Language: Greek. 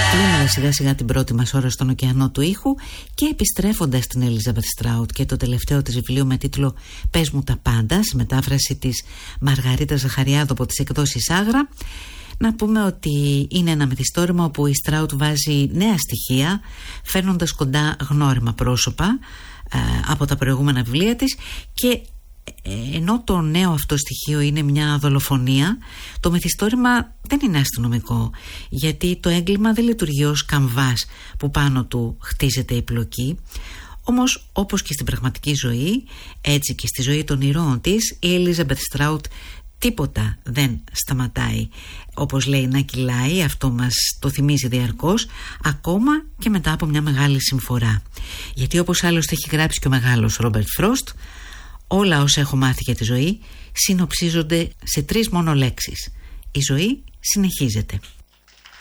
Κλείνοντας σιγά σιγά την πρώτη μας ώρα στον ωκεανό του ήχου και επιστρέφοντας στην Elizabeth Strout και το τελευταίο της βιβλίο με τίτλο «Πες μου τα πάντα», σε μετάφραση της Μαργαρίτα Ζαχαριάδου από τις εκδόσεις Άγρα, να πούμε ότι είναι ένα μυθιστόρημα όπου η Strout βάζει νέα στοιχεία, φέρνοντας κοντά γνώριμα πρόσωπα από τα προηγούμενα βιβλία της, και ενώ το νέο αυτό στοιχείο είναι μια δολοφονία, το μυθιστόρημα δεν είναι αστυνομικό, γιατί το έγκλημα δεν λειτουργεί ως καμβάς που πάνω του χτίζεται η πλοκή. Όμως, όπως και στην πραγματική ζωή, έτσι και στη ζωή των ηρώων της, η Elizabeth Strout τίποτα δεν σταματάει, όπως λέει, να κυλάει. Αυτό μας το θυμίζει διαρκώς, ακόμα και μετά από μια μεγάλη συμφορά. Γιατί όπως άλλωστε έχει γράψει και ο μεγάλος Robert Frost, όλα όσα έχω μάθει για τη ζωή συνοψίζονται σε 3 μόνο λέξεις: η ζωή συνεχίζεται.